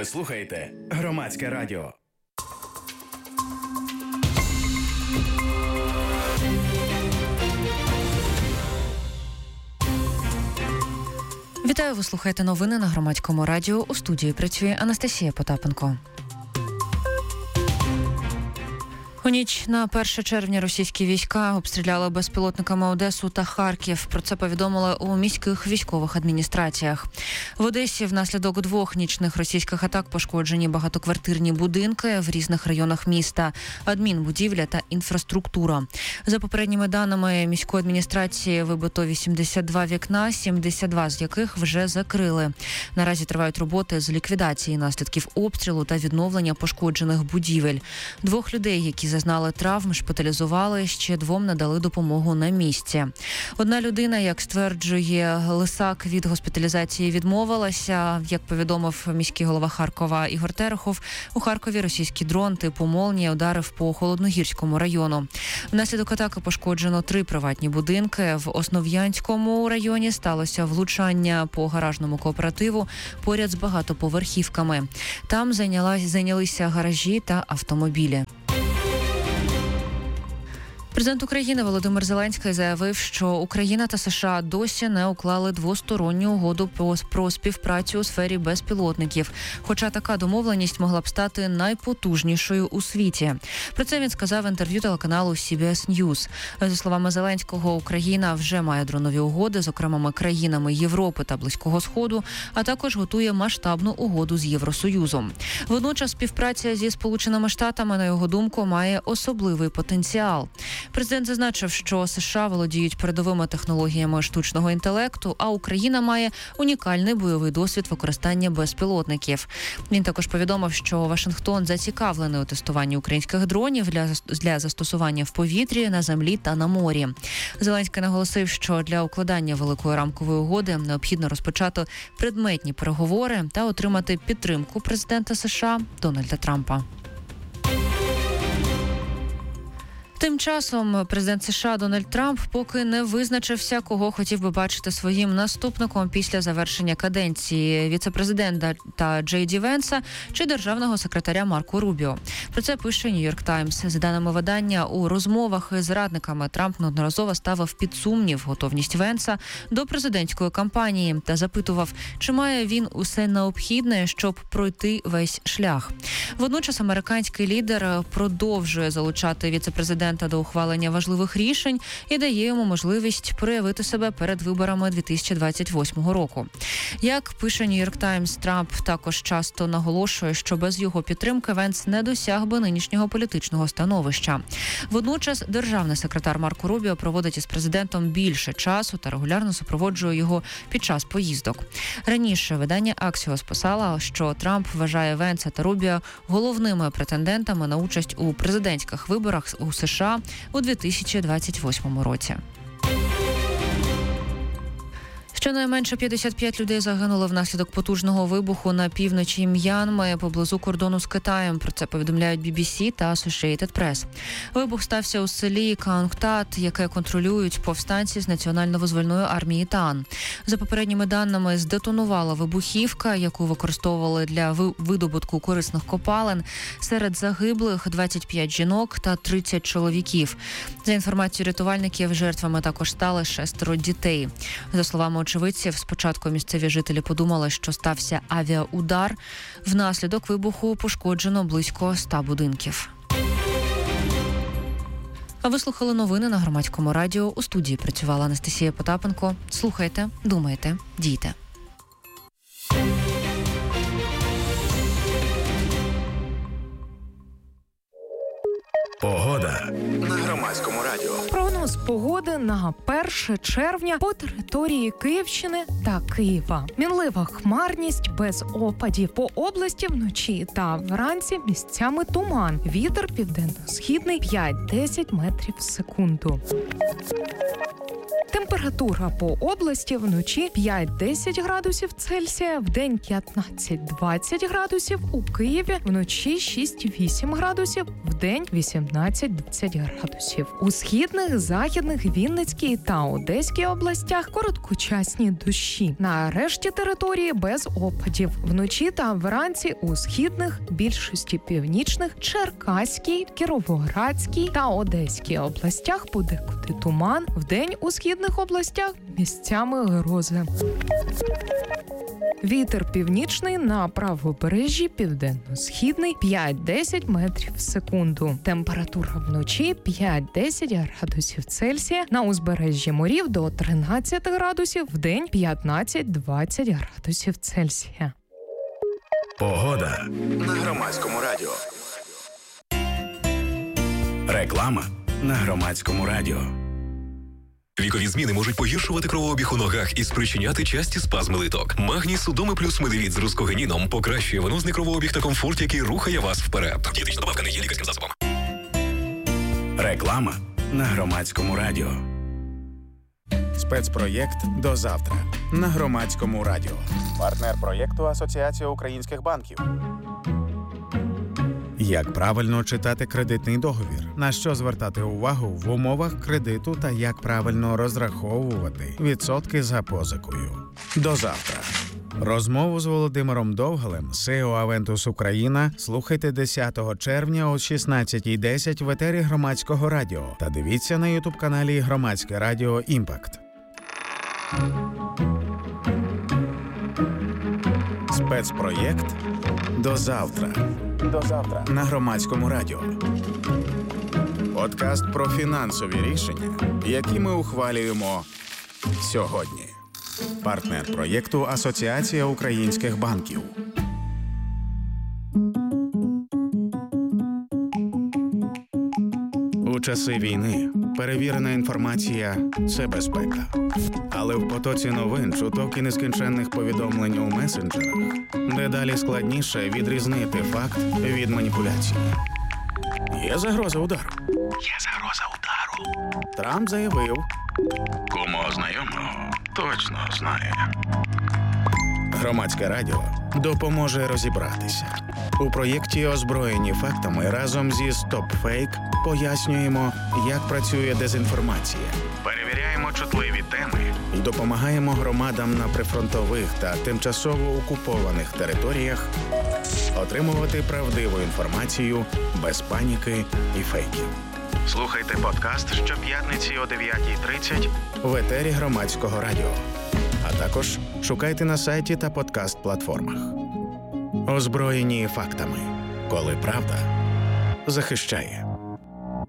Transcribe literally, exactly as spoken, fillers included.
Ви слухаєте Громадське радіо. Вітаю, ви слухаєте новини на Громадському радіо. У студії працює Анастасія Потапенко. У ніч на перше червня російські війська обстріляли безпілотниками Одесу та Харків. Про це повідомили у міських військових адміністраціях. В Одесі внаслідок двох нічних російських атак пошкоджені багатоквартирні будинки в різних районах міста, адмінбудівля та інфраструктура. За попередніми даними міської адміністрації вибито вісімдесят два вікна, сімдесят два з яких вже закрили. Наразі тривають роботи з ліквідації наслідків обстрілу та відновлення пошкоджених будівель. Двох людей, які зазнали травм, шпиталізували, ще двом надали допомогу на місці. Одна людина, як стверджує Лисак, від госпіталізації відмовилася. Як повідомив міський голова Харкова Ігор Терехов, у Харкові російський дрон типу «Молнія» ударив по Холодногірському району. Внаслідок атаки пошкоджено три приватні будинки. В Основ'янському районі сталося влучання по гаражному кооперативу поряд з багатоповерхівками. Там зайнялися гаражі та автомобілі. Президент України Володимир Зеленський заявив, що Україна та США досі не уклали двосторонню угоду про співпрацю у сфері безпілотників, хоча така домовленість могла б стати найпотужнішою у світі. Про це він сказав в інтерв'ю телеканалу Сі Бі Ес Ньюс. За словами Зеленського, Україна вже має дронові угоди з окремими країнами Європи та Близького Сходу, а також готує масштабну угоду з Євросоюзом. Водночас співпраця зі Сполученими Штатами, на його думку, має особливий потенціал. Президент зазначив, що США володіють передовими технологіями штучного інтелекту, а Україна має унікальний бойовий досвід використання безпілотників. Він також повідомив, що Вашингтон зацікавлений у тестуванні українських дронів для, для застосування в повітрі, на землі та на морі. Зеленський наголосив, що для укладання великої рамкової угоди необхідно розпочати предметні переговори та отримати підтримку президента США Дональда Трампа. Тим часом президент США Дональд Трамп поки не визначився, кого хотів би бачити своїм наступником після завершення каденції віце-президента та Джей Ді Венса чи державного секретаря Марко Рубіо. Про це пише Нью-Йорк Таймс. За даними видання, у розмовах із радниками Трамп неодноразово ставив під сумнів готовність Венса до президентської кампанії та запитував, чи має він усе необхідне, щоб пройти весь шлях. Водночас американський лідер продовжує залучати віце-президента до ухвалення важливих рішень і дає йому можливість проявити себе перед виборами дві тисячі двадцять восьмого року. Як пише Нью-Йорк Таймс, Трамп також часто наголошує, що без його підтримки Венс не досяг би нинішнього політичного становища. Водночас державний секретар Марко Рубіо проводить із президентом більше часу та регулярно супроводжує його під час поїздок. Раніше видання Аксіос писало, що Трамп вважає Венса та Рубіо головними претендентами на участь у президентських виборах у США у дві тисячі двадцять восьмому році. Щонайменше п'ятдесят п'ять людей загинули внаслідок потужного вибуху на півночі М'янми поблизу кордону з Китаєм. Про це повідомляють бі бі сі та Associated Press. Вибух стався у селі Кангтат, яке контролюють повстанці з Національно-визвольної армії Тан. За попередніми даними, здетонувала вибухівка, яку використовували для видобутку корисних копалин. Серед загиблих двадцять п'ять жінок та тридцять чоловіків. За інформацією рятувальників, жертвами також стали шестеро дітей. За словами очевидців, спочатку місцеві жителі подумали, що стався авіаудар. Внаслідок вибуху пошкоджено близько ста будинків. А ви слухали новини на Громадському радіо. У студії працювала Анастасія Потапенко. Слухайте, думайте, дійте. Погода на Громадському радіо. Прогноз погоди на перше червня по території Київщини та Києва. Мінлива хмарність без опадів. По області вночі та вранці місцями туман. Вітер південно-східний п'ять-десять метрів в секунду. Температура по області вночі п'ять-десять градусів Цельсія, вдень п'ятнадцять-двадцять градусів, у Києві вночі шість-вісім градусів, вдень вісімнадцять-двадцять градусів. У східних, західних, Вінницькій та Одеській областях короткочасні дощі. На решті території без опадів. Вночі та вранці у східних, більшості північних, Черкаській, Кіровоградській та Одеській областях подекуди туман. Вдень у східних областях місцями грози. Вітер північний на правобережжі, південно-східний п'ять-десять метрів в секунду. Температура вночі п'ять-десять градусів Цельсія, на узбережжі морів до тринадцять градусів, вдень п'ятнадцять-двадцять градусів Цельсія. Погода на Громадському радіо. Реклама на Громадському радіо. Вікові зміни можуть погіршувати кровообіг у ногах і спричиняти часті спазми литок. Магній Судоми плюс Медевіт з рускогеніном покращує венозний кровообіг та комфорт, який рухає вас вперед. Дієтична добавка не є лікарським засобом. Реклама на Громадському радіо. Спецпроєкт «До завтра» на Громадському радіо. Партнер проєкту Асоціація українських банків. Як правильно читати кредитний договір? На що звертати увагу в умовах кредиту та як правильно розраховувати відсотки за позикою? До завтра. Розмову з Володимиром Довгалем, сі і о Aventus Україна, слухайте десятого червня о шістнадцятій десять в етері Громадського радіо та дивіться на ютуб-каналі Громадське радіо Імпакт. Спецпроєкт «До завтра». До завтра на Громадському радіо. Подкаст про фінансові рішення, які ми ухвалюємо сьогодні. Партнер проєкту Асоціація українських банків. У часи війни перевірена інформація – це безпека. Але в потоці новин, чуток і нескінченних повідомлень у месенджерах дедалі складніше відрізнити факт від маніпуляції. Є загроза удару. Є загроза удару. Трамп заявив. Кому знайомого точно знає. Громадське радіо допоможе розібратися. У проєкті «Озброєні фактами» разом зі «Стоп-фейк» пояснюємо, як працює дезінформація. Перевіряємо чутливі теми і допомагаємо громадам на прифронтових та тимчасово окупованих територіях отримувати правдиву інформацію без паніки і фейків. Слухайте подкаст щоп'ятниці о дев'ятій тридцять в етері Громадського радіо. А також шукайте на сайті та подкаст-платформах. Озброєні фактами, коли правда захищає.